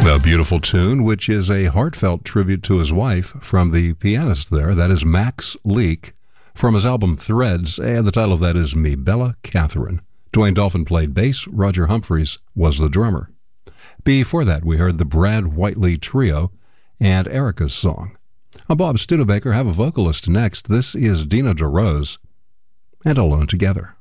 A beautiful tune, which is a heartfelt tribute to his wife from the pianist there. That is Max Leake from his album Threads, and the title of that is Me Bella Catherine. Dwayne Dolphin played bass, Roger Humphreys was the drummer. Before that, we heard the Brad Whiteley Trio and Erica's Song. I'm Bob Studebaker, have a vocalist next. This is Dina DeRose and Alone Together.